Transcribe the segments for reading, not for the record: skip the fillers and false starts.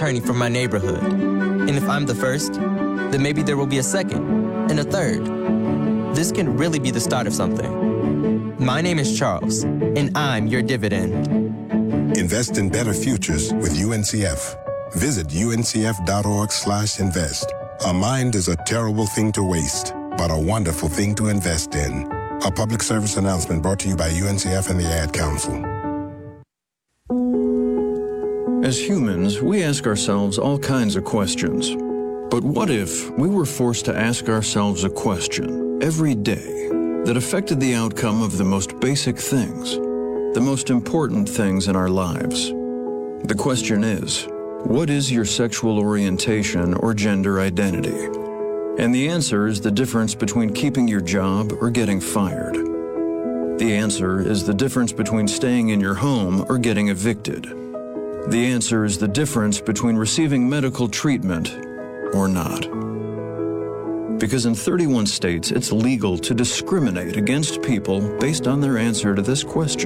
attorney for my neighborhood. And if I'm the first, then maybe there will be a second and a third. This can really be the start of something. My name is Charles, and I'm your dividend. Invest in better futures with UNCF. Visit uncf.org/invest. A mind is a terrible thing to waste, but a wonderful thing to invest in. A public service announcement brought to you by UNCF and the Ad Council. As humans, we ask ourselves all kinds of questions. But what if we were forced to ask ourselves a question every day that affected the outcome of the most basic things, the most important things in our lives? The question is, what is your sexual orientation or gender identity? And the answer is the difference between keeping your job or getting fired. The answer is the difference between staying in your home or getting evicted. The answer is the difference between receiving medical treatment or not. Because in 31 states, it's legal to discriminate against people based on their answer to this question.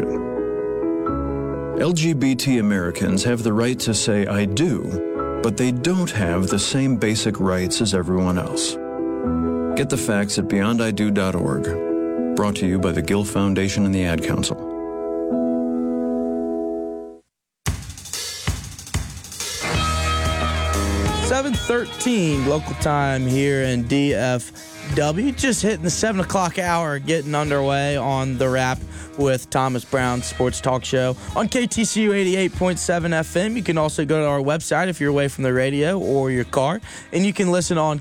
LGBT Americans have the right to say I do, but they don't have the same basic rights as everyone else. Get the facts at beyondido.org. Brought to you by the Gill Foundation and the Ad Council. .13 local time here in DFW. Just hitting the 7 o'clock hour, getting underway on The Wrap with Thomas Brown Sports Talk Show on KTCU 88.7 FM. You can also go to our website if you're away from the radio or your car, and you can listen on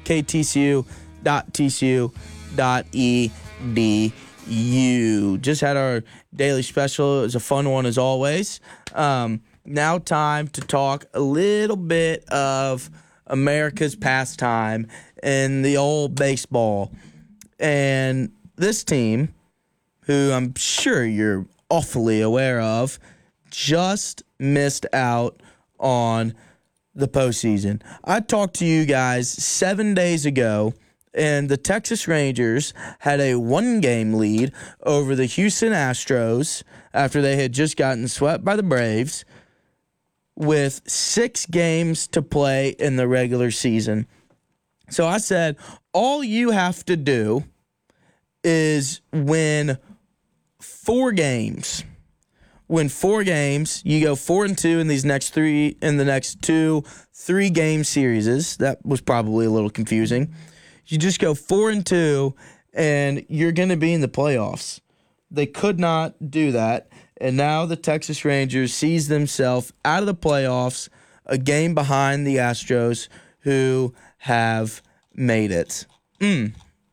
ktcu.tcu.edu. Just had our daily special. It was a fun one as always. Now time to talk a little bit of America's pastime in the old baseball. And this team, who I'm sure you're awfully aware of, just missed out on the postseason. I talked to you guys 7 days ago, and the Texas Rangers had a one-game lead over the Houston Astros after they had just gotten swept by the Braves, with 6 games to play in the regular season. So I said, all you have to do is win 4 games. Win 4 games. You go 4-2 in these next 3, in the next 2 3-game series. That was probably a little confusing. You just go 4-2, and you're going to be in the playoffs. They could not do that. And now the Texas Rangers sees themselves out of the playoffs, a game behind the Astros, who have made it. It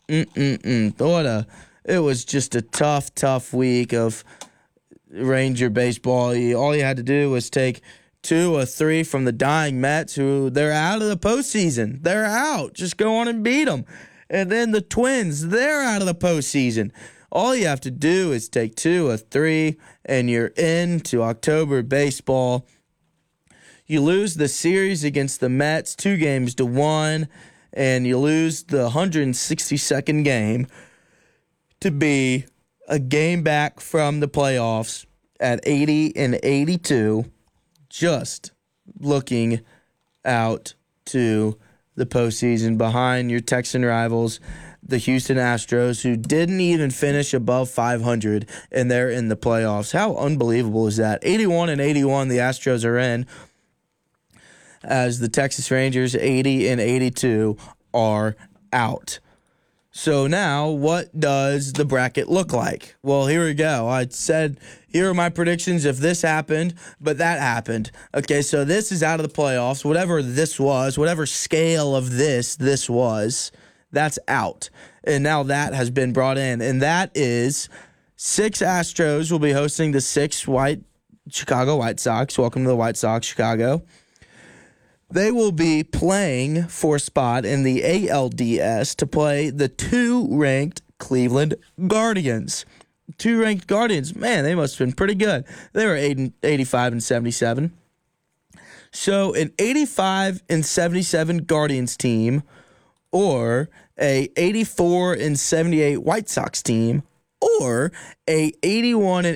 was just a tough week of Ranger baseball. All you had to do was take 2 or 3 from the dying Mets, who they're out of the postseason. They're out. Just go on and beat them. And then the Twins, they're out of the postseason. All you have to do is take 2 or 3, and you're into October baseball. You lose the series against the Mets 2-1, and you lose the 162nd game to be a game back from the playoffs at 80-82, just looking out to the postseason behind your Texan rivals, the Houston Astros, who didn't even finish above 500, and they're in the playoffs. How unbelievable is that? 81-81, the Astros are in, as the Texas Rangers, 80-82, are out. So now, what does the bracket look like? Well, here we go. I said, here are my predictions if this happened, but that happened. Okay, so this is out of the playoffs. Whatever this was, whatever scale of this was, that's out. And now that has been brought in. And that is 6 Astros will be hosting the 6 Chicago White Sox. Welcome to the White Sox, Chicago. They will be playing for a spot in the ALDS to play the 2-ranked Cleveland Guardians. 2-ranked Guardians, man, they must have been pretty good. They were 85-77. So an 85-77 Guardians team, or a 84-78 White Sox team, or a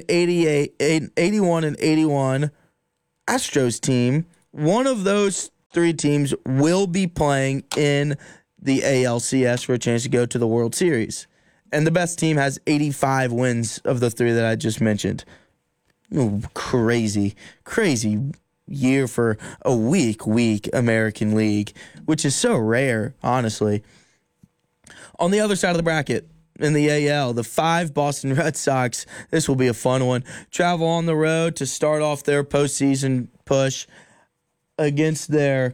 81-81 Astros team. One of those three teams will be playing in the ALCS for a chance to go to the World Series. And the best team has 85 wins of the three that I just mentioned. Ooh, crazy year for a weak American League, which is so rare, honestly. On the other side of the bracket, in the AL, the 5 Boston Red Sox, this will be a fun one, travel on the road to start off their postseason push against their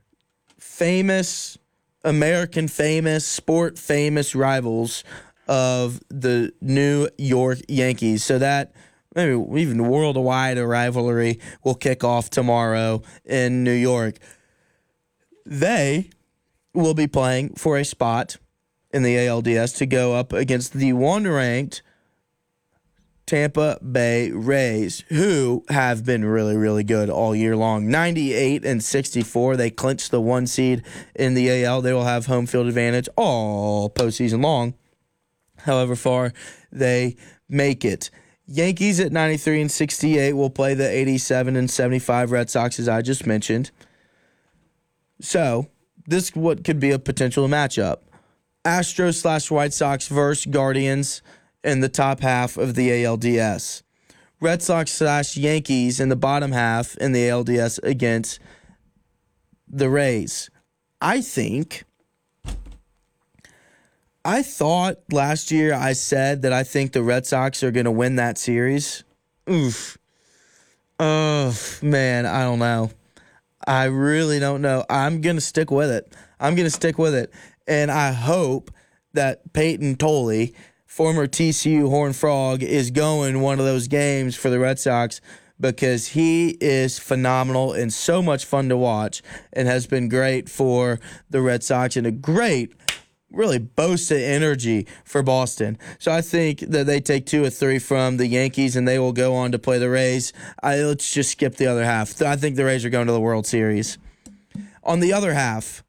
American famous, sport famous rivals of the New York Yankees. So that maybe even worldwide a rivalry will kick off tomorrow in New York. They will be playing for a spot in the ALDS to go up against the one-ranked Tampa Bay Rays, who have been really, really good all year long. 98-64. They clinched the 1 seed in the AL. They will have home field advantage all postseason long. However far they make it. Yankees at 93-68 will play the 87-75 Red Sox, as I just mentioned. So, this what could be a potential matchup. Astros/White Sox versus Guardians in the top half of the ALDS. Red Sox/Yankees in the bottom half in the ALDS against the Rays. I thought last year I said that I think the Red Sox are going to win that series. Oof. Oh, man, I don't know. I really don't know. I'm going to stick with it. And I hope that Peyton Tolley, former TCU Horned Frog, is going one of those games for the Red Sox because he is phenomenal and so much fun to watch and has been great for the Red Sox and a great, really boast of energy for Boston. So I think that they take 2 or 3 from the Yankees and they will go on to play the Rays. Let's just skip the other half. I think the Rays are going to the World Series. On the other half,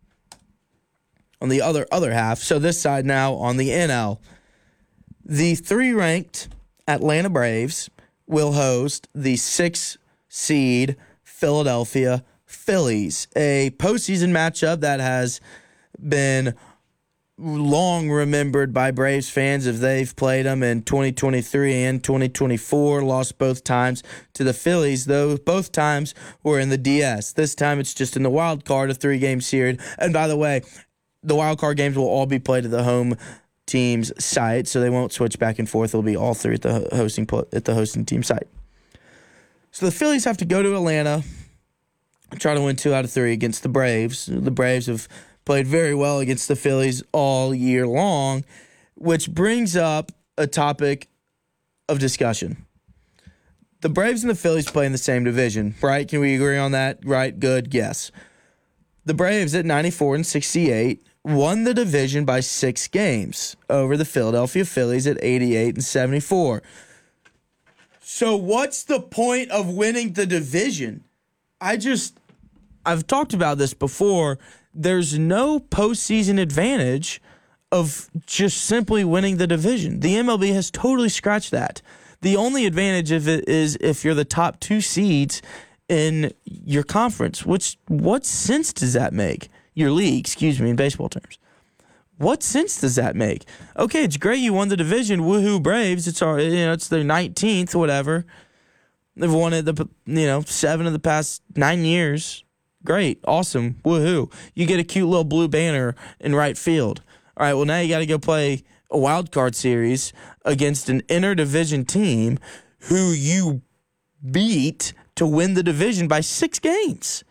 so this side now on the NL, the 3-ranked Atlanta Braves will host the 6 seed Philadelphia Phillies, a postseason matchup that has been long remembered by Braves fans if they've played them in 2023 and 2024, lost both times to the Phillies, though both times were in the DS. This time it's just in the wild card, a 3-game series. And by the way, the wild card games will all be played at the home team's site, so they won't switch back and forth. It'll be all 3 at the hosting team site. So the Phillies have to go to Atlanta and try to win 2 out of 3 against the Braves. The Braves have played very well against the Phillies all year long, which brings up a topic of discussion. The Braves and the Phillies play in the same division, right? Can we agree on that? Right? Good. Yes. The Braves at 94-68 won the division by 6 games over the Philadelphia Phillies at 88-74. So what's the point of winning the division? I've talked about this before. There's no postseason advantage of just simply winning the division. The MLB has totally scratched that. The only advantage of it is if you're the top 2 seeds in your conference, what sense does that make? Your league, in baseball terms. What sense does that make? Okay, it's great you won the division. Woohoo, Braves. It's their 19th, whatever. They've won it 7 of the past 9 years. Great, awesome, woohoo. You get a cute little blue banner in right field. All right, well, now you got to go play a wild card series against an interdivision team who you beat to win the division by 6 games.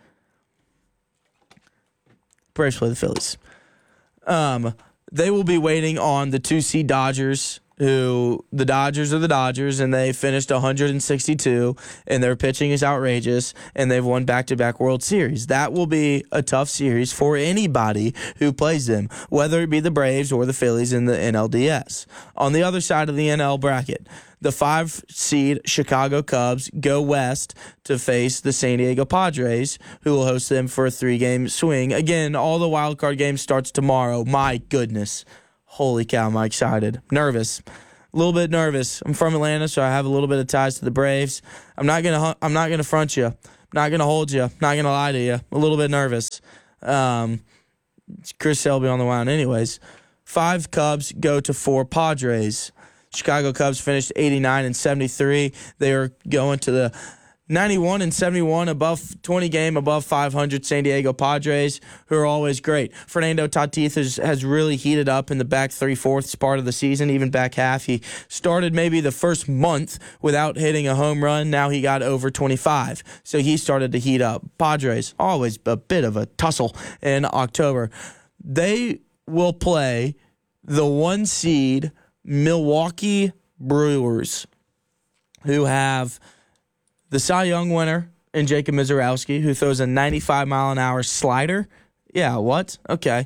Braves play the Phillies. They will be waiting on the 2 seed Dodgers, who the Dodgers are the Dodgers, and they finished 162, and their pitching is outrageous, and they've won back-to-back World Series. That will be a tough series for anybody who plays them, whether it be the Braves or the Phillies in the NLDS. On the other side of the NL bracket, the 5 seed Chicago Cubs go west to face the San Diego Padres, who will host them for a 3-game swing. Again, all the wild card games starts tomorrow. My goodness. Holy cow, am I excited. Nervous. A little bit nervous. I'm from Atlanta, so I have a little bit of ties to the Braves. I'm not gonna front you. I'm not gonna hold you. I'm not gonna lie to you. A little bit nervous. Chris Selby on the mound anyways. 5 Cubs go to 4 Padres. Chicago Cubs finished 89-73. They are going to the 91-71 above 20 game above 500 San Diego Padres, who are always great. Fernando Tatis has really heated up in the back 3/4 part of the season, even back half. He started maybe the first month without hitting a home run. Now he got over 25, so he started to heat up. Padres, always a bit of a tussle in October. They will play the 1 seed Milwaukee Brewers, who have the Cy Young winner in Jacob Misiorowski, who throws a 95-mile-an-hour slider. Yeah, what? Okay.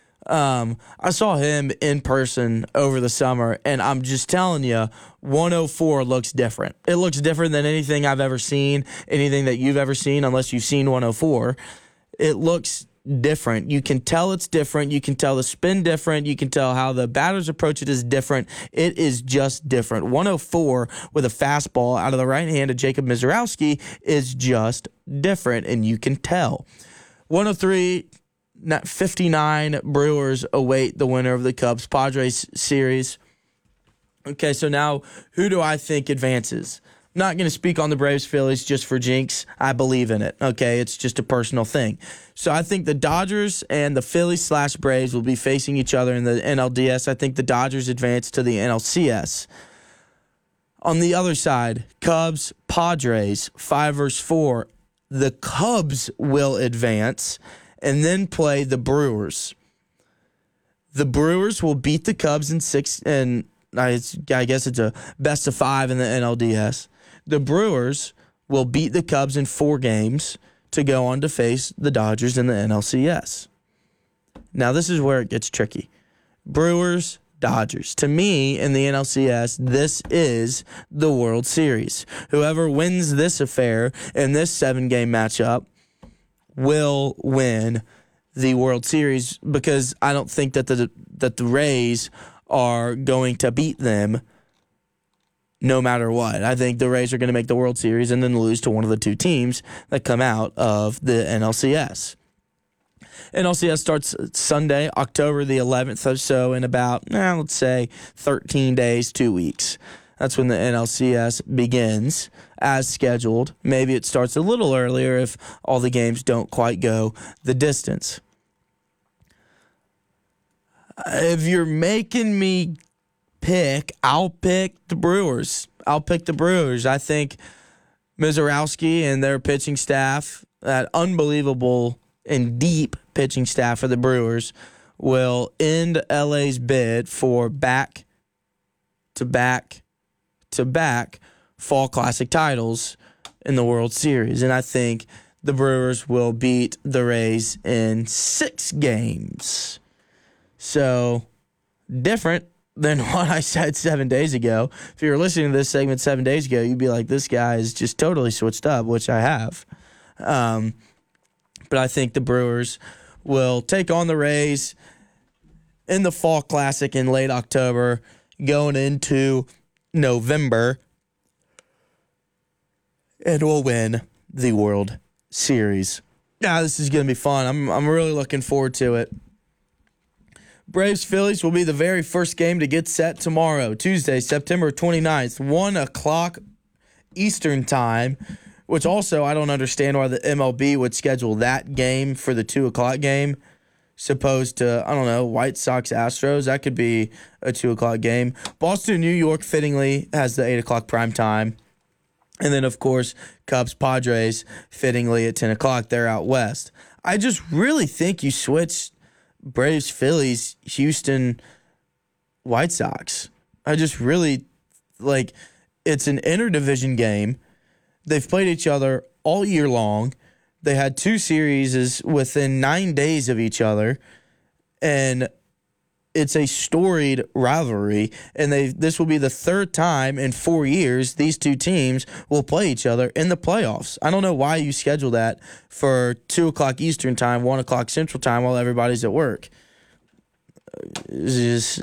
I saw him in person over the summer, and I'm just telling you, 104 looks different. It looks different than anything I've ever seen, anything that you've ever seen, unless you've seen 104. It looks different. You can tell it's different. You can tell the spin different. You can tell how the batters approach it is different. It is just different. 104 with a fastball out of the right hand of Jacob Misiorowski is just different, and you can tell. 103, 59 Brewers await the winner of the Cubs-Padres series. Okay, so now who do I think advances? I'm not going to speak on the Braves-Phillies just for jinx. I believe in it, okay? It's just a personal thing. So I think the Dodgers and the Phillies/Braves will be facing each other in the NLDS. I think the Dodgers advance to the NLCS. On the other side, Cubs-Padres, 5 versus 4. The Cubs will advance and then play the Brewers. The Brewers will beat the Cubs in 6, and I guess it's a best of 5 in the NLDS. The Brewers will beat the Cubs in 4 games to go on to face the Dodgers in the NLCS. Now, this is where it gets tricky. Brewers, Dodgers. To me, in the NLCS, this is the World Series. Whoever wins this affair in this 7-game matchup will win the World Series, because I don't think that the Rays are going to beat them no matter what. I think the Rays are going to make the World Series and then lose to one of the 2 teams that come out of the NLCS. NLCS starts Sunday, October the 11th or so, in about, let's say, 13 days, 2 weeks. That's when the NLCS begins as scheduled. Maybe it starts a little earlier if all the games don't quite go the distance. If you're making me pick, I'll pick the Brewers. I think Misiorowski and their pitching staff, that unbelievable and deep pitching staff of the Brewers, will end LA's bid for back-to-back Fall Classic titles in the World Series. And I think the Brewers will beat the Rays in 6 games. So, different than what I said 7 days ago. If you were listening to this segment 7 days ago, you'd be like, this guy is just totally switched up, which I have. But I think the Brewers will take on the Rays in the Fall Classic in late October, going into November, and will win the World Series. Now, this is going to be fun. I'm really looking forward to it. Braves-Phillies will be the very first game to get set tomorrow, Tuesday, September 29th, 1 o'clock Eastern Time, which also I don't understand why the MLB would schedule that game for the 2 o'clock game, supposed to, I don't know, White Sox-Astros. That could be a 2 o'clock game. Boston-New York fittingly has the 8 o'clock prime time. And then, of course, Cubs-Padres fittingly at 10 o'clock. They're out west. I just really think you switch Braves, Phillies, Houston, White Sox. I just really, it's an interdivision game. They've played each other all year long. They had 2 series within 9 days of each other, and it's a storied rivalry. And this will be the 3rd time in 4 years these 2 teams will play each other in the playoffs. I don't know why you schedule that for 2 o'clock Eastern Time, 1 o'clock Central Time while everybody's at work.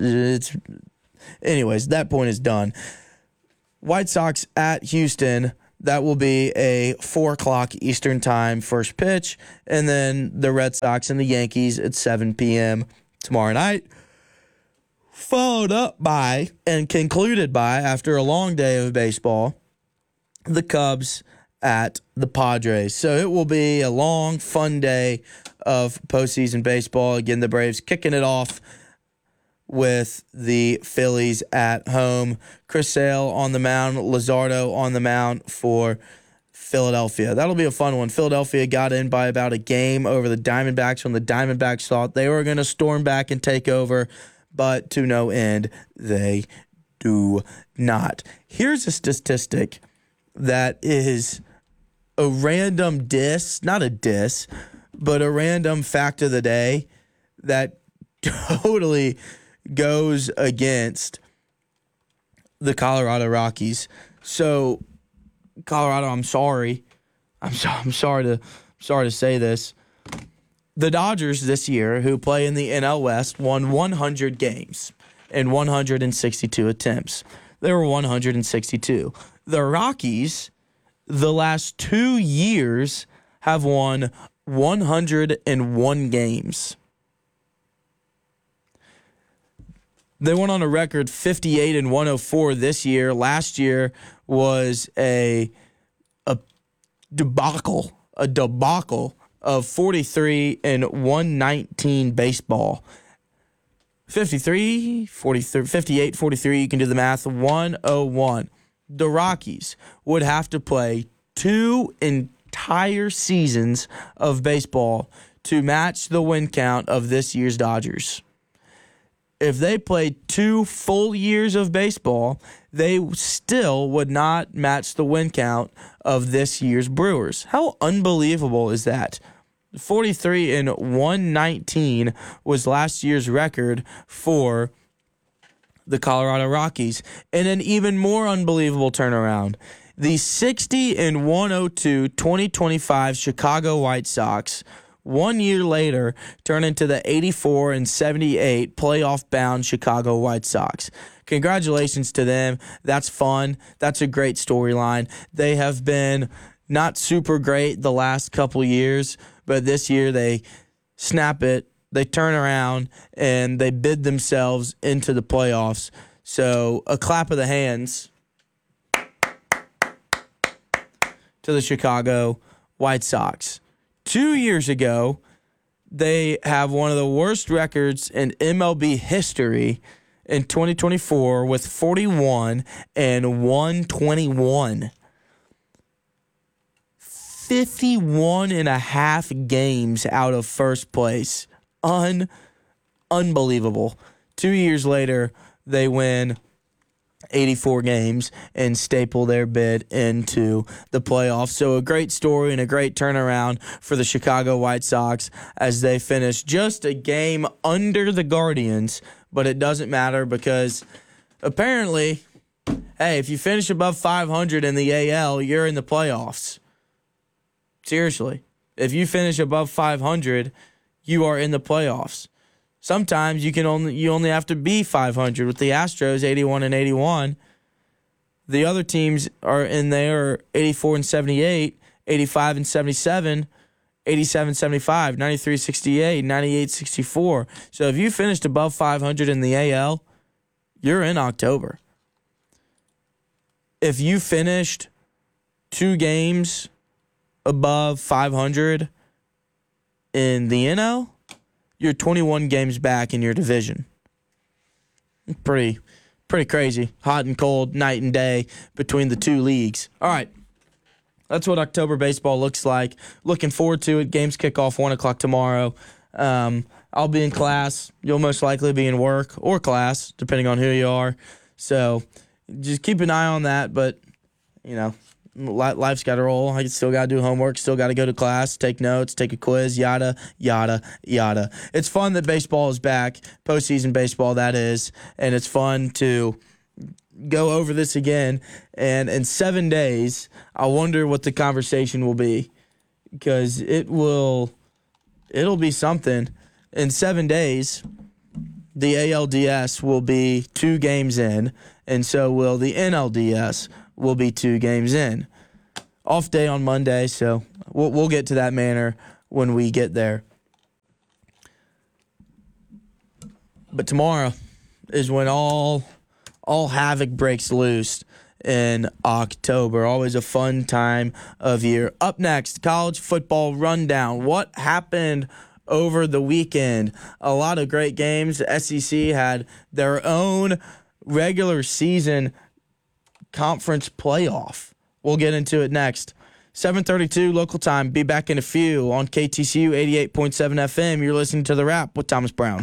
Anyways, that point is done. White Sox at Houston. That will be a 4 o'clock Eastern time first pitch, and then the Red Sox and the Yankees at 7 p.m. tomorrow night. Followed up by and concluded by, after a long day of baseball, the Cubs at the Padres. So it will be a long, fun day of postseason baseball. Again, the Braves kicking it off with the Phillies at home. Chris Sale on the mound, Luzardo on the mound for Philadelphia. That'll be a fun one. Philadelphia got in by about a game over the Diamondbacks when the Diamondbacks thought they were going to storm back and take over, but to no end, they do not. Here's a statistic that is a random not a diss, but a random fact of the day that totally goes against the Colorado Rockies. So, Colorado, I'm sorry. I'm sorry to say this. The Dodgers this year, who play in the NL West, won 100 games in 162 attempts. There were 162. The Rockies, the last 2 years, have won 101 games. They went on a record 58-104 this year. Last year was a debacle of 43-119 baseball. 53, 43, 58, 43, you can do the math, 101. The Rockies would have to play 2 entire seasons of baseball to match the win count of this year's Dodgers. If they played 2 full years of baseball, they still would not match the win count of this year's Brewers. How unbelievable is that? 43-119 was last year's record for the Colorado Rockies. And an even more unbelievable turnaround, the 60-102 2025 Chicago White Sox 1 year later turn into the 84-78 playoff-bound Chicago White Sox. Congratulations to them. That's fun. That's a great storyline. They have been not super great the last couple years, but this year they snap it, they turn around, and they bid themselves into the playoffs. So a clap of the hands to the Chicago White Sox. 2 years ago, they have one of the worst records in MLB history in 2024 with 41-121. 51 and a half games out of first place. Unbelievable. 2 years later, they win 84 games and staple their bid into the playoffs. So a great story and a great turnaround for the Chicago White Sox as they finish just a game under the Guardians, but it doesn't matter because apparently, hey, if you finish above 500 in the AL, you're in the playoffs. Seriously. If you finish above 500, you are in the playoffs. Sometimes you only have to be 500. With the Astros, 81-81. The other teams are in there 84-78, 85-77, 87-75, 93-68, 98-64. So if you finished above 500 in the AL, you're in October. If you finished 2 games above 500 in the NL, you're 21 games back in your division. Pretty crazy. Hot and cold, night and day between the two leagues. All right. That's what October baseball looks like. Looking forward to it. Games kick off 1 o'clock tomorrow. I'll be in class. You'll most likely be in work or class, depending on who you are. So just keep an eye on that. But, you know, life's got to roll. I still got to do homework, still got to go to class, take notes, take a quiz, yada, yada, yada. It's fun that baseball is back, postseason baseball, that is, and it's fun to go over this again. And in 7 days, I wonder what the conversation will be, because it'll be something. In 7 days, the ALDS will be 2 games in, and so will the NLDS will be 2 games in. off day on Monday, so we'll get to that manor when we get there. But tomorrow is when all havoc breaks loose in October. Always a fun time of year. Up next, college football rundown. What happened over the weekend? A lot of great games. The SEC had their own regular season conference playoff. We'll get into it next. 7:32 local time. Be back in a few on KTCU 88.7 FM. You're listening to The Wrap with Thomas Brown.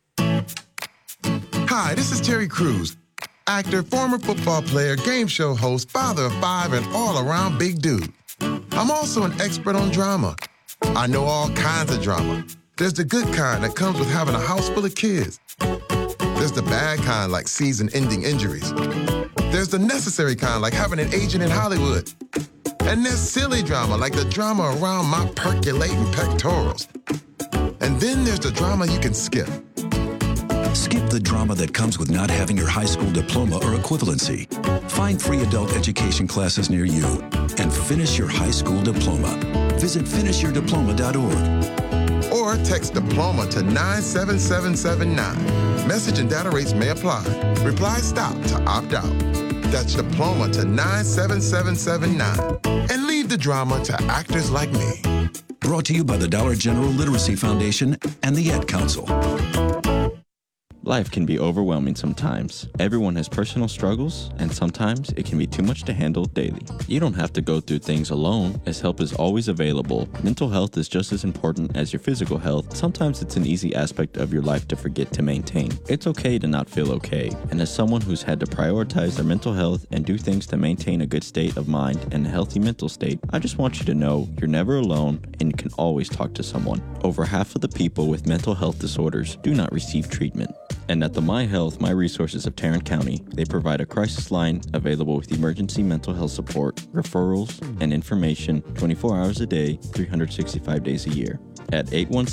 Hi, this is Terry Crews, actor, former football player, game show host, father of 5, and all-around big dude. I'm also an expert on drama. I know all kinds of drama. There's the good kind that comes with having a house full of kids. There's the bad kind like season-ending injuries. There's the necessary kind like having an agent in Hollywood. And there's silly drama like the drama around my percolating pectorals. And then there's the drama you can skip. Skip the drama that comes with not having your high school diploma or equivalency. Find free adult education classes near you and finish your high school diploma. Visit finishyourdiploma.org. Or text diploma to 97779. Message and data rates may apply. Reply STOP to opt out. That's diploma to 97779. And leave the drama to actors like me. Brought to you by the Dollar General Literacy Foundation and the Ad Council. Life can be overwhelming sometimes. Everyone has personal struggles, and sometimes it can be too much to handle daily. You don't have to go through things alone, as help is always available. Mental health is just as important as your physical health. Sometimes it's an easy aspect of your life to forget to maintain. It's okay to not feel okay, and as someone who's had to prioritize their mental health and do things to maintain a good state of mind and a healthy mental state, I just want you to know you're never alone and you can always talk to someone. Over half of the people with mental health disorders do not receive treatment. And at the My Health, My Resources of Tarrant County, they provide a crisis line available with emergency mental health support, referrals, and information 24 hours a day, 365 days a year at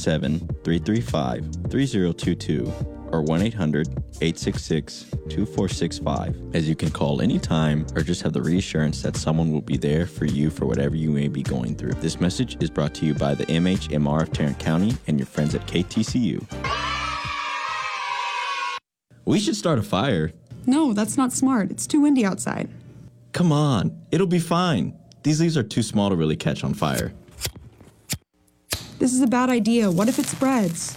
817-335-3022 or 1-800-866-2465, as you can call anytime or just have the reassurance that someone will be there for you for whatever you may be going through. This message is brought to you by the MHMR of Tarrant County and your friends at KTCU. We should start a fire. No, that's not smart. It's too windy outside. Come on, it'll be fine. These leaves are too small to really catch on fire. This is a bad idea. What if it spreads?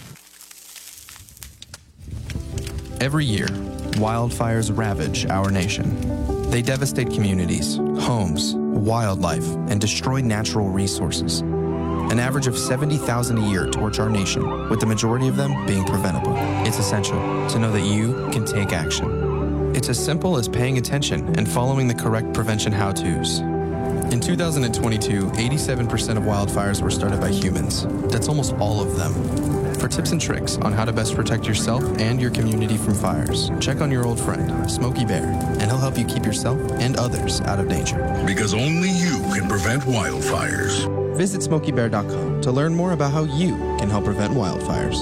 Every year, wildfires ravage our nation. They devastate communities, homes, wildlife, and destroy natural resources. An average of 70,000 a year torch our nation, with the majority of them being preventable. It's essential to know that you can take action. It's as simple as paying attention and following the correct prevention how-tos. In 2022, 87% of wildfires were started by humans. That's almost all of them. For tips and tricks on how to best protect yourself and your community from fires, check on your old friend, Smokey Bear, and he'll help you keep yourself and others out of danger. Because only you can prevent wildfires. Visit SmokeyBear.com to learn more about how you can help prevent wildfires.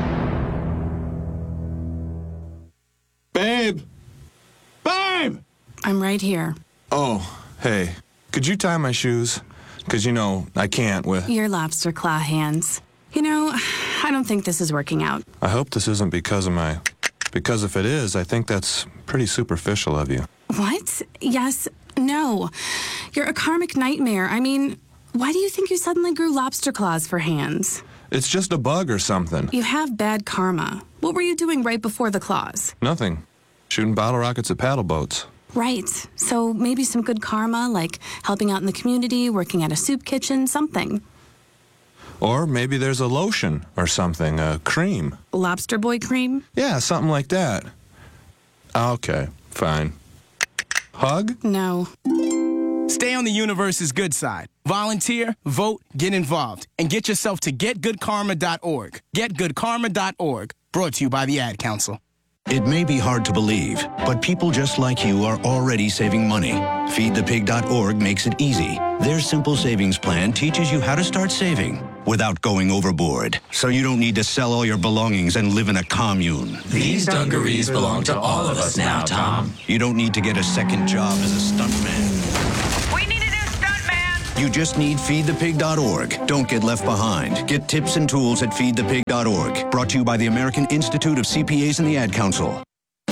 Babe! Babe! I'm right here. Oh, hey. Could you tie my shoes? Because, I can't with... Your lobster claw hands. I don't think this is working out. I hope this isn't because of my... Because if it is, I think that's pretty superficial of you. What? Yes. No. You're a karmic nightmare. Why do you think you suddenly grew lobster claws for hands? It's just a bug or something. You have bad karma. What were you doing right before the claws? Nothing. Shooting bottle rockets at paddle boats. Right. So maybe some good karma, like helping out in the community, working at a soup kitchen, something. Or maybe there's a lotion or something, a cream. Lobster boy cream? Yeah, something like that. Okay, fine. Hug? No. Stay on the universe's good side. Volunteer, vote, get involved, and get yourself to getgoodkarma.org. Getgoodkarma.org. Brought to you by the Ad Council. It may be hard to believe, but people just like you are already saving money. FeedThePig.org makes it easy. Their simple savings plan teaches you how to start saving without going overboard, so you don't need to sell all your belongings and live in a commune. These dungarees belong to all of us now, Tom. You don't need to get a second job as a stuntman. We need a new stuntman! You just need feedthepig.org. Don't get left behind. Get tips and tools at feedthepig.org. Brought to you by the American Institute of CPAs and the Ad Council.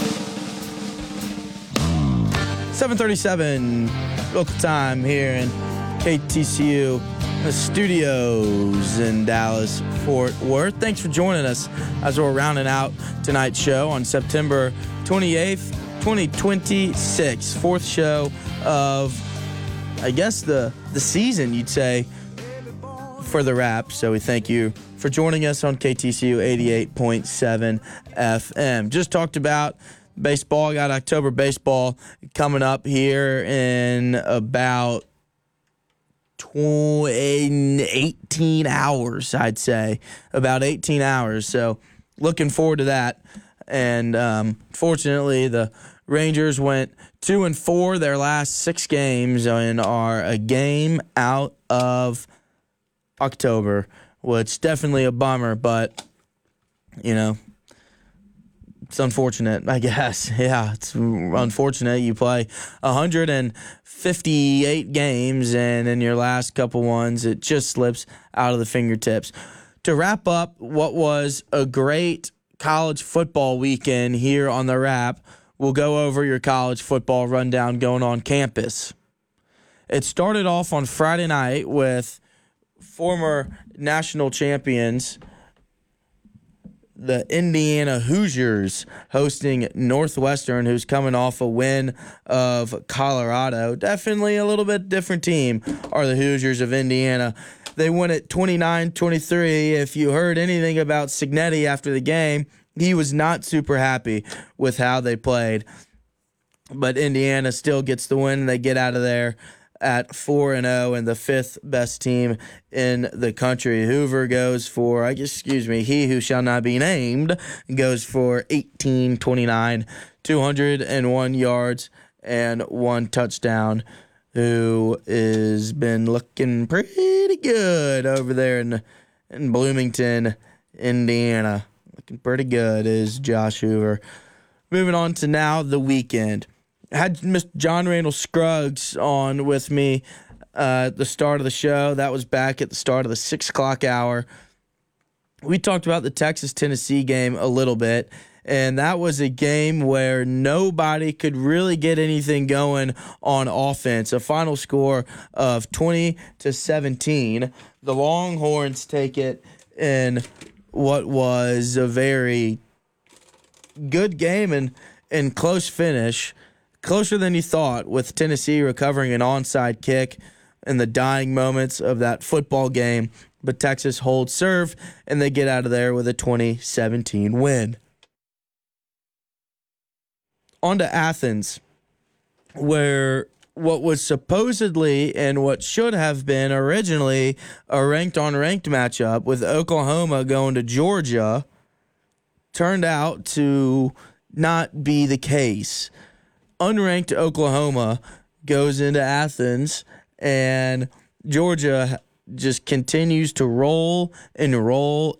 7:37 local time here in KTCU the studios in Dallas, Fort Worth. Thanks for joining us as we're rounding out tonight's show on September 28th, 2026. Fourth show of, I guess, the season, you'd say, for the Wrap. So we thank you for joining us on KTCU 88.7 FM. Just talked about baseball. Got October baseball coming up here in about 18 hours, I'd say. About 18 hours. So looking forward to that. And fortunately, the Rangers went 2-4 their last 6 games and are a game out of October, which definitely a bummer, but, you know, it's unfortunate, I guess. Yeah, it's unfortunate. You play 158 games, and in your last couple ones, it just slips out of the fingertips. To wrap up what was a great college football weekend here on the Wrap, we'll go over your college football rundown going on campus. It started off on Friday night with former national champions, the Indiana Hoosiers, hosting Northwestern, who's coming off a win of Colorado. Definitely a little bit different team are the Hoosiers of Indiana. They won it 29-23. If you heard anything about Cignetti after the game, he was not super happy with how they played. But Indiana still gets the win. They get out of there at 4-0 and the 5th best team in the country. Hoover goes for, he who shall not be named, goes for 18-29, 201 yards and 1 touchdown, who has been looking pretty good over there in Bloomington, Indiana. Looking pretty good is Josh Hoover. Moving on to now the weekend. I had Mr. John Randall Scruggs on with me at the start of the show. That was back at the start of the 6 o'clock hour. We talked about the Texas-Tennessee game a little bit, and that was a game where nobody could really get anything going on offense. A final score of 20-17. The Longhorns take it in what was a very good game and close finish. Closer than you thought, with Tennessee recovering an onside kick in the dying moments of that football game. But Texas holds serve, and they get out of there with a 2017 win. On to Athens, where what was supposedly and what should have been originally a ranked-on-ranked matchup with Oklahoma going to Georgia turned out to not be the case. Unranked Oklahoma goes into Athens, and Georgia just continues to roll, and they roll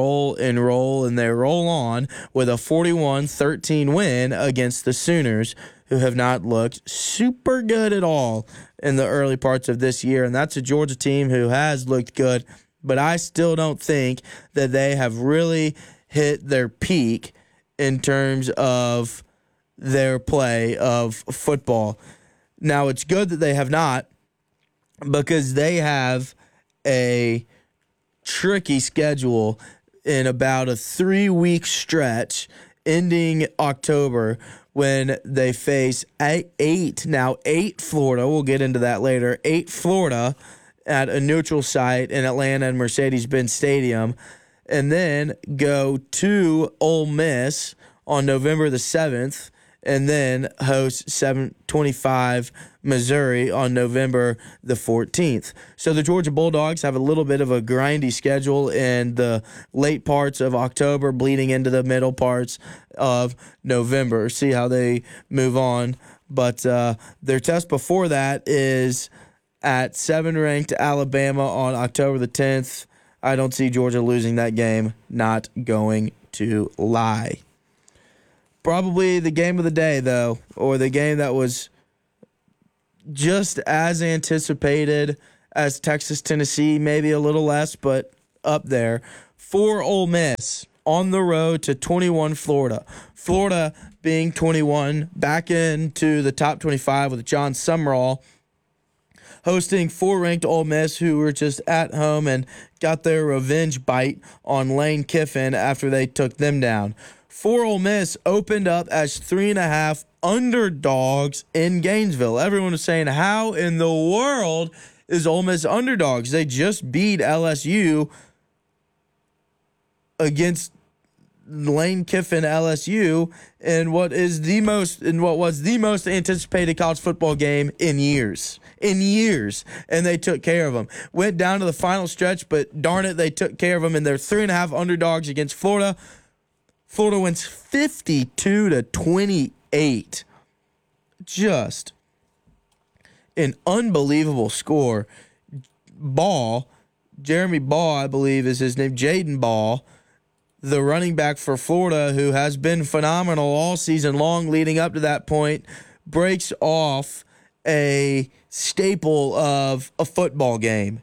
on with a 41-13 win against the Sooners, who have not looked super good at all in the early parts of this year. And that's a Georgia team who has looked good, but I still don't think that they have really hit their peak in terms of their play of football. Now, it's good that they have not, because they have a tricky schedule in about a 3-week stretch ending October when they face 8 Florida. We'll get into that later. 8 Florida at a neutral site in Atlanta and Mercedes-Benz Stadium, and then go to Ole Miss on November the 7th, and then host 725 Missouri on November the 14th. So the Georgia Bulldogs have a little bit of a grindy schedule in the late parts of October, bleeding into the middle parts of November. See how they move on. But their test before that is at 7-ranked Alabama on October the 10th. I don't see Georgia losing that game, not going to lie. Probably the game of the day, though, or the game that was just as anticipated as Texas, Tennessee, maybe a little less, but up there. For Ole Miss on the road to 21 Florida. Florida being 21, back into the top 25 with John Sumrall, hosting 4-ranked Ole Miss, who were just at home and got their revenge bite on Lane Kiffin after they took them down. For Ole Miss opened up as 3.5 underdogs in Gainesville. Everyone was saying, how in the world is Ole Miss underdogs? They just beat LSU against Lane Kiffin LSU in what was the most anticipated college football game in years, and they took care of them. Went down to the final stretch, but darn it, they took care of them, and they're 3.5 underdogs against Florida. Florida wins 52-28. Just an unbelievable score. Jeremy Ball, I believe is his name, Jaden Ball, the running back for Florida, who has been phenomenal all season long leading up to that point, breaks off a staple of a football game.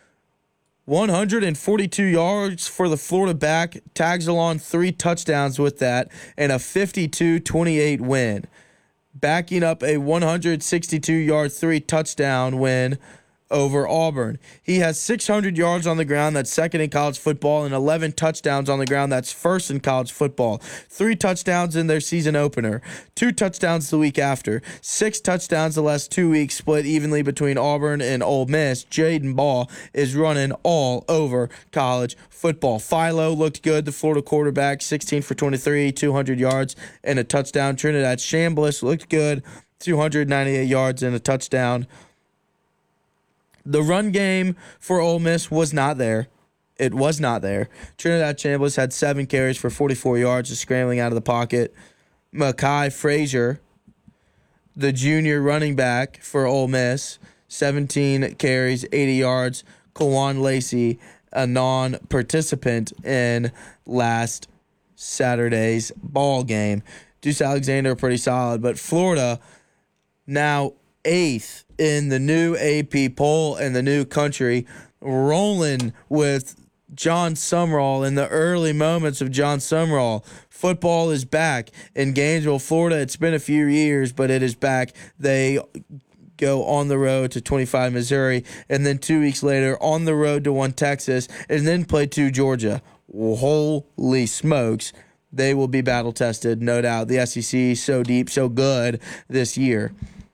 142 yards for the Florida back, tags along 3 touchdowns with that, and a 52-28 win. Backing up a 162-yard 3-touchdown win over Auburn. He has 600 yards on the ground. That's second in college football, and 11 touchdowns on the ground. That's first in college football. 3 touchdowns in their season opener. 2 touchdowns the week after. 6 touchdowns the last 2 weeks, split evenly between Auburn and Ole Miss. Jaden Ball is running all over college football. Philo looked good, the Florida quarterback, 16 for 23, 200 yards and a touchdown. Trinidad Chambliss looked good, 298 yards and a touchdown. The run game for Ole Miss was not there. It was not there. Trinidad Chambliss had 7 carries for 44 yards, just scrambling out of the pocket. Mekhi Frazier, the junior running back for Ole Miss, 17 carries, 80 yards. Kawan Lacey, a non-participant in last Saturday's ball game. Deuce Alexander pretty solid, but Florida now 8th in the new AP poll in the new country, rolling with John Sumrall in the early moments of John Sumrall. Football is back in Gainesville, Florida. It's been a few years, but it is back. They go on the road to 25 Missouri, and then 2 weeks later on the road to 1 Texas, and then play 2 Georgia. Holy smokes. They will be battle-tested, no doubt. The SEC so deep, so good this year.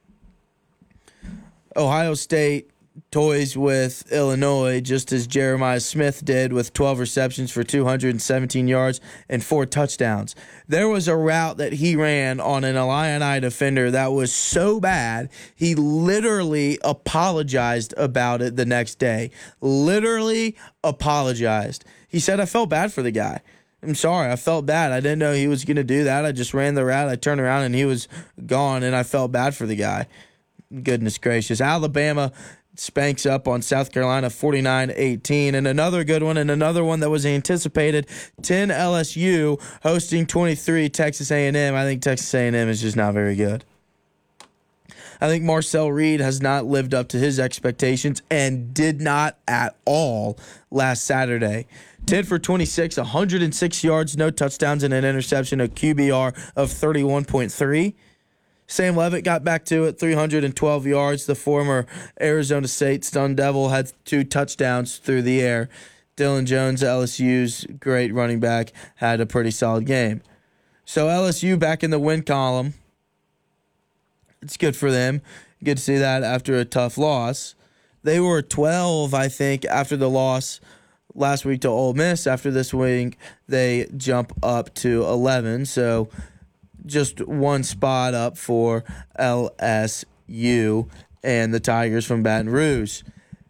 Ohio State toys with Illinois, just as Jeremiah Smith did, with 12 receptions for 217 yards and 4 touchdowns. There was a route that he ran on an Illini defender that was so bad, he literally apologized about it the next day. Literally apologized. He said, I felt bad for the guy. I'm sorry, I felt bad. I didn't know he was going to do that. I just ran the route. I turned around and he was gone, and I felt bad for the guy. Goodness gracious. Alabama spanks up on South Carolina 49-18. And another good one, and another one that was anticipated, 10 LSU hosting 23 Texas A&M. I think Texas A&M is just not very good. I think Marcel Reed has not lived up to his expectations and did not at all last Saturday. 10 for 26, 106 yards, no touchdowns, and an interception, a QBR of 31.3. Sam Levitt got back to it, 312 yards. The former Arizona State Sun Devil had 2 touchdowns through the air. Dylan Jones, LSU's great running back, had a pretty solid game. So LSU back in the win column. It's good for them. Good to see that after a tough loss. They were 12, I think, after the loss last week to Ole Miss. After this week, they jump up to 11. So just 1 spot up for LSU and the Tigers from Baton Rouge.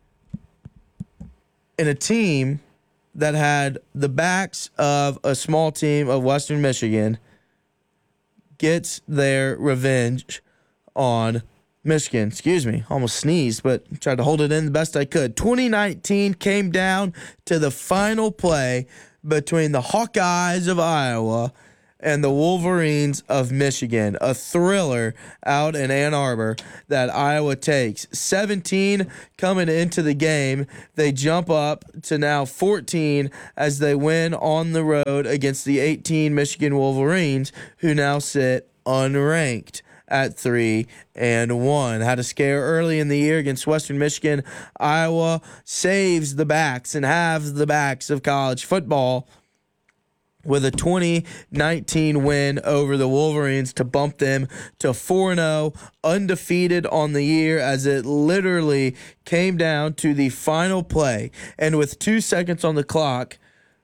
In a team that had the backs of a small team of Western Michigan gets their revenge on Michigan. Excuse me, almost sneezed, but tried to hold it in the best I could. 2019 came down to the final play between the Hawkeyes of Iowa and the Wolverines of Michigan. A thriller out in Ann Arbor that Iowa takes. 17 coming into the game. They jump up to now 14 as they win on the road against the 18 Michigan Wolverines, who now sit unranked at 3-1. Had a scare early in the year against Western Michigan. Iowa saves the backs and halves the backs of college football with a 2019 win over the Wolverines to bump them to 4-0, undefeated on the year, as it literally came down to the final play. And with 2 seconds on the clock,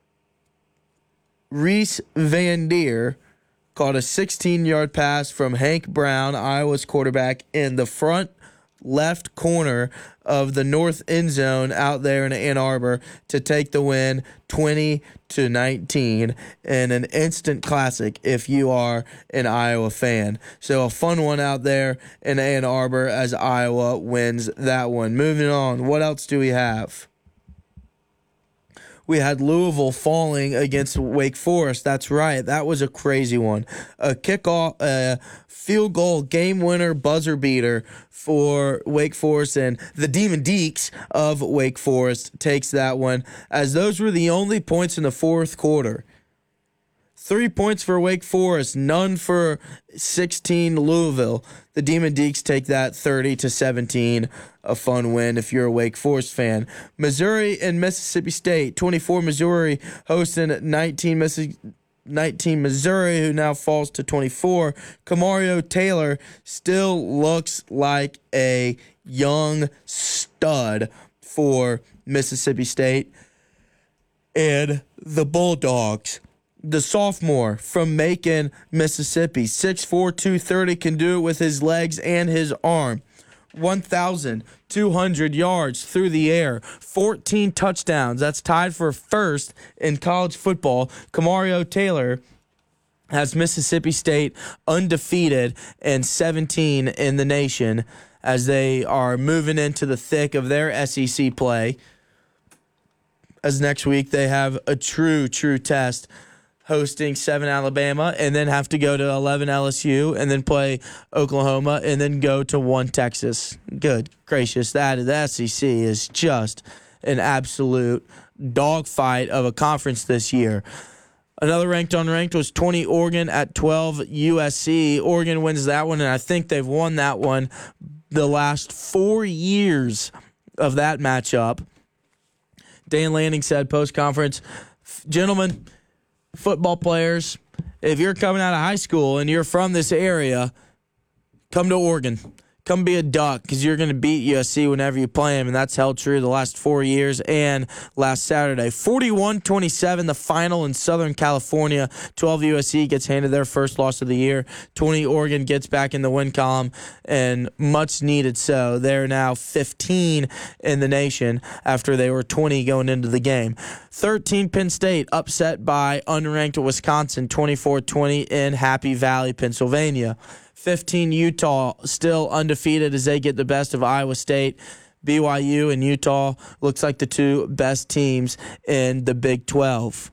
Reese Van Deer caught a 16-yard pass from Hank Brown, Iowa's quarterback, in the front left corner of the north end zone out there in Ann Arbor to take the win 20-19, and an instant classic if you are an Iowa fan. So a fun one out there in Ann Arbor as Iowa wins that one. Moving on, what else do we have? We had Louisville falling against Wake Forest. That's right. That was a crazy one. A kickoff, field goal, game winner, buzzer beater for Wake Forest, and the Demon Deeks of Wake Forest takes that one, as those were the only points in the fourth quarter. 3 points for Wake Forest, none for 16 Louisville. The Demon Deeks take that 30-17. A fun win if you're a Wake Forest fan. Missouri and Mississippi State. 24 Missouri hosting 19 Missouri, who now falls to 24. Kamario Taylor still looks like a young stud for Mississippi State. And the Bulldogs, the sophomore from Macon, Mississippi, 6'4", 230, can do it with his legs and his arm. 1,200 yards through the air, 14 touchdowns. That's tied for first in college football. Kamario Taylor has Mississippi State undefeated and 17 in the nation as they are moving into the thick of their SEC play. As next week they have a true test, hosting 7 Alabama, and then have to go to 11 LSU, and then play Oklahoma, and then go to 1 Texas. Good gracious, the SEC is just an absolute dogfight of a conference this year. Another ranked unranked was 20 Oregon at 12 USC. Oregon wins that one, and I think they've won that one the last 4 years of that matchup. Dan Lanning said post-conference, "Gentlemen, football players, if you're coming out of high school and you're from this area, come to Oregon. Come be a Duck, because you're going to beat USC whenever you play them," and that's held true the last 4 years and last Saturday. 41-27, the final in Southern California. 12 USC gets handed their first loss of the year. 20 Oregon gets back in the win column, and much needed so. They're now 15 in the nation after they were 20 going into the game. 13 Penn State upset by unranked Wisconsin 24-20 in Happy Valley, Pennsylvania. 15 Utah still undefeated as they get the best of Iowa State. BYU and Utah looks like the two best teams in the Big 12.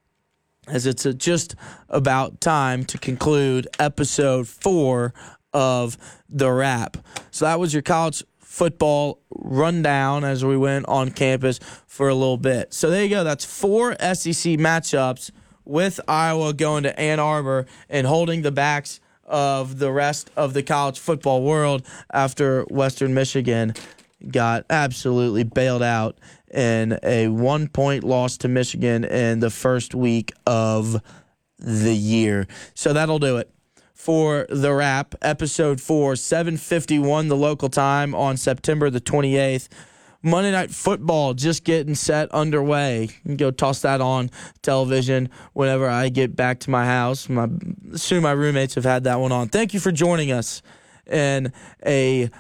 As it's just about time to conclude episode 4 of The Wrap. So that was your college football rundown as we went on campus for a little bit. So there you go. That's 4 SEC matchups with Iowa going to Ann Arbor and holding the backs of the rest of the college football world after Western Michigan got absolutely bailed out in a 1-point loss to Michigan in the first week of the year. So that'll do it for The Wrap, episode 4, 7:51 the local time on September the 28th. Monday Night Football just getting set underway. You can go toss that on television whenever I get back to my house. Soon my roommates have had that one on. Thank you for joining us in a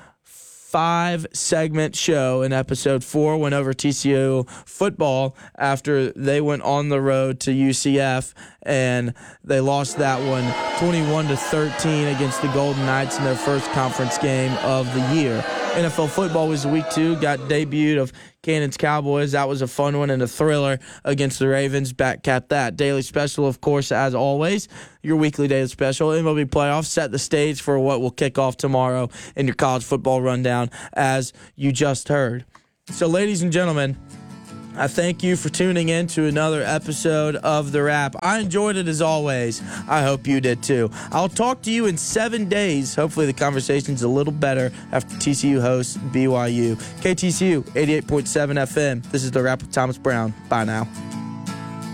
5-segment show. In episode 4, went over TCU football after they went on the road to UCF, and they lost that one 21-13 against the Golden Knights in their first conference game of the year. NFL football was week 2. Got debuted of Cannon's Cowboys. That was a fun one and a thriller against the Ravens. Back cap that. Daily special, of course, as always. Your weekly daily special. MLB playoffs set the stage for what will kick off tomorrow in your college football rundown, as you just heard. So, ladies and gentlemen, I thank you for tuning in to another episode of The Wrap. I enjoyed it as always. I hope you did too. I'll talk to you in 7 days. Hopefully the conversation's a little better after TCU hosts BYU. KTCU 88.7 FM. This is The Wrap with Thomas Brown. Bye now.